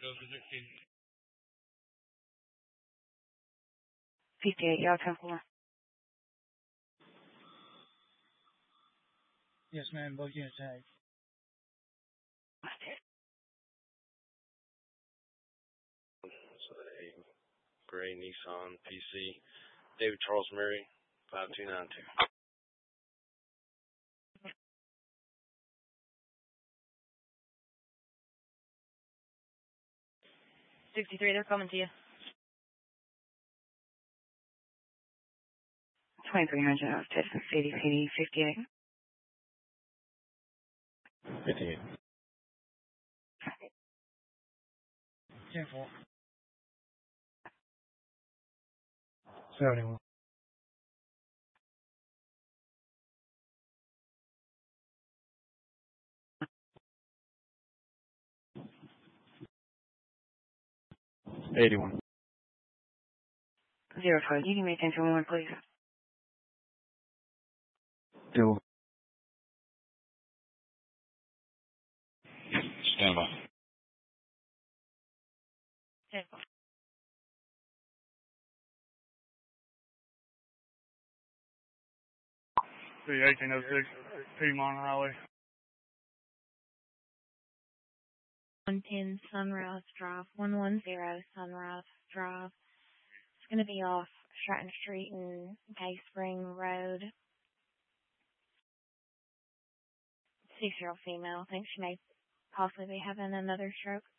58, y'all 10-4. Yes, ma'am. Both units tag. So a gray Nissan PC, David Charles Murray, 5292. 63, they're coming to you. 2300 out of Texas City, PD 58. 58. 10-4. 71. 81. 05, you can make 10-1, please. Do. Stand by. 10-4. The 1806 Piedmont Highway. 110 Sunrise Drive, 110 Sunrise Drive. It's going to be off Stratton Street and Cave Spring Road. 6-year-old female. I think she may possibly be having another stroke.